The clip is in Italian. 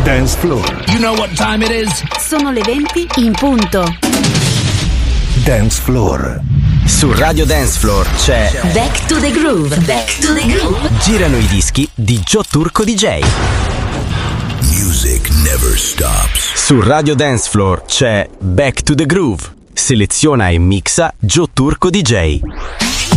Dance Floor. You know what time it is? Sono le 20 in punto. Dance Floor. Su Radio Dance Floor c'è Back to the Groove. Back to the Groove. Girano i dischi di Joe Turco DJ. Music never stops. Su Radio Dance Floor c'è Back to the Groove. Seleziona e mixa Joe Turco DJ.